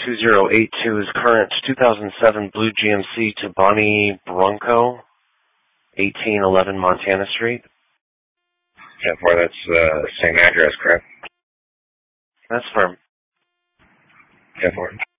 2082 is current 2007 Blue GMC to Bonnie Bronco, 1811 Montana Street. 10-4, that's the same address, correct? That's firm. 10-4.